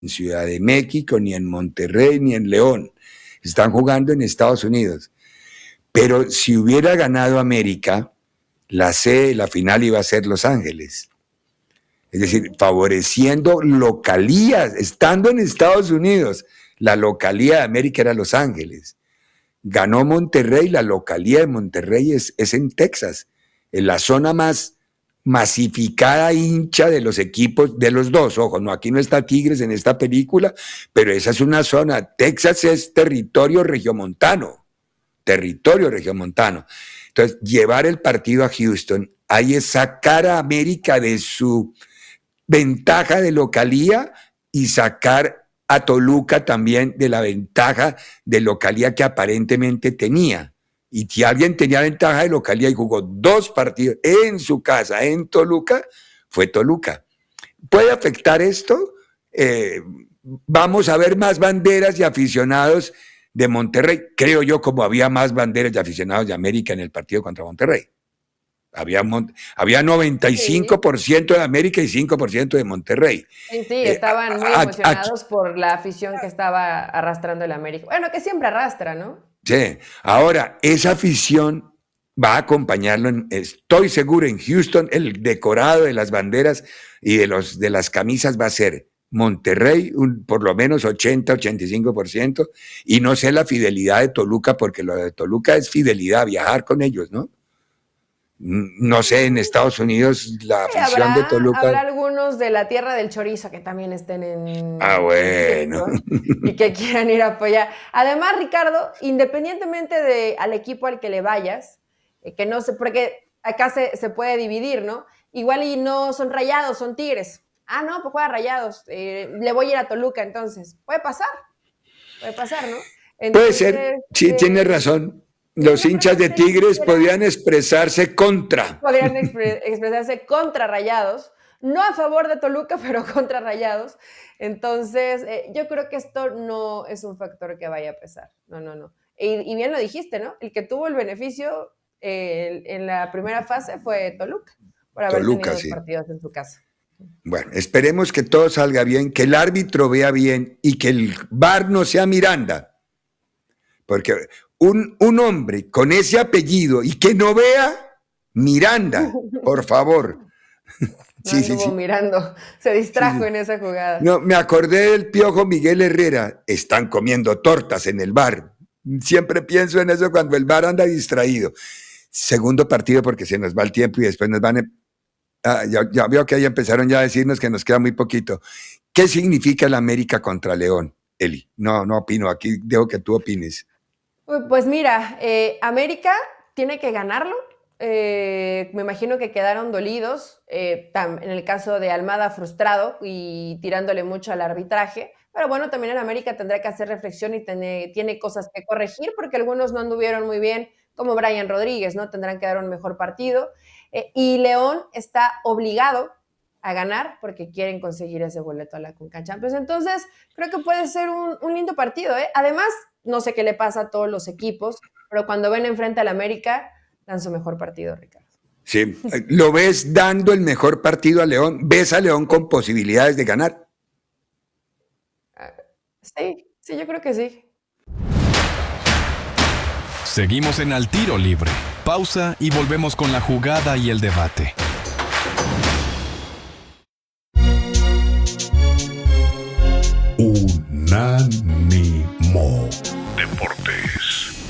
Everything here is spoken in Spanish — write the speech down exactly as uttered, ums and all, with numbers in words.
en Ciudad de México, ni en Monterrey, ni en León. Están jugando en Estados Unidos. Pero si hubiera ganado América, la sede, la final iba a ser Los Ángeles. Es decir, favoreciendo localías, estando en Estados Unidos, la localía de América era Los Ángeles. Ganó Monterrey, la localía de Monterrey es, es en Texas, en la zona más masificada hincha de los equipos, de los dos, ojo, no, aquí no está Tigres en esta película, pero esa es una zona, Texas es territorio regiomontano, territorio regiomontano. Entonces, llevar el partido a Houston, ahí es sacar a América de su ventaja de localía y sacar a Toluca también de la ventaja de localía que aparentemente tenía. Y si alguien tenía ventaja de localía y jugó dos partidos en su casa, en Toluca, fue Toluca. ¿Puede afectar esto? Eh, vamos a ver más banderas y aficionados de Monterrey. Creo yo, como había más banderas y aficionados de América en el partido contra Monterrey. Había, había noventa y cinco por ciento de América y cinco por ciento de Monterrey. Sí, sí, estaban muy a, emocionados a, por la afición que estaba arrastrando el América. Bueno, que siempre arrastra, ¿no? Sí, ahora esa afición va a acompañarlo, en, estoy seguro, en Houston, el decorado de las banderas y de, los, de las camisas va a ser Monterrey, un, por lo menos ochenta, ochenta y cinco por ciento, y no sé la fidelidad de Toluca, porque lo de Toluca es fidelidad, viajar con ellos, ¿no? No sé, en Estados Unidos la Sí, afición habrá, de Toluca... habrá algunos de la tierra del chorizo que también estén en... Ah, bueno. En y que quieran ir a apoyar. Además, Ricardo, independientemente de al equipo al que le vayas, eh, que no sé, porque acá se, se puede dividir, ¿no? Igual y no son Rayados, son Tigres. Ah, no, pues juega Rayados. Eh, le voy a ir a Toluca, entonces. Puede pasar. Puede pasar, ¿no? Entonces, puede ser, sí, eh, tienes razón. Los hinchas de Tigres podrían expresarse contra. Podrían expre expresarse contra Rayados, no a favor de Toluca, pero contra Rayados. Entonces, eh, yo creo que esto no es un factor que vaya a pesar. No, no, no. Y, y bien lo dijiste, ¿no? El que tuvo el beneficio eh, en la primera fase fue Toluca, por haber Toluca, tenido sí. partidos en su casa. Bueno, esperemos que todo salga bien, que el árbitro vea bien y que el V A R no sea Miranda. Porque un, un hombre con ese apellido y que no vea, Miranda, por favor. Sí, no sí, sí. mirando, se distrajo sí, sí. en esa jugada. No, me acordé del Piojo Miguel Herrera, están comiendo tortas en el bar. Siempre pienso en eso cuando el bar anda distraído. Segundo partido porque se nos va el tiempo y después nos van... A, ah, ya, ya veo que ahí empezaron ya a decirnos que nos queda muy poquito. ¿Qué significa el América contra León, Eli? No, no opino, aquí dejo que tú opines. Pues mira, eh, América tiene que ganarlo. Eh, me imagino que quedaron dolidos, eh, tam, en el caso de Almada frustrado y tirándole mucho al arbitraje, pero bueno, también en América tendrá que hacer reflexión y tiene, tiene cosas que corregir porque algunos no anduvieron muy bien, como Brian Rodríguez, ¿no? Tendrán que dar un mejor partido, eh, y León está obligado a ganar porque quieren conseguir ese boleto a la Conca Champions. Entonces, creo que puede ser un, un lindo partido, ¿eh? Además, no sé qué le pasa a todos los equipos, pero cuando ven enfrente al América, dan su mejor partido, Ricardo. Sí, ¿lo ves dando el mejor partido a León? ¿Ves a León con posibilidades de ganar? Sí, sí, yo creo que sí. Seguimos en Al Tiro Libre. Pausa y volvemos con la jugada y el debate. Unánimo Deportes.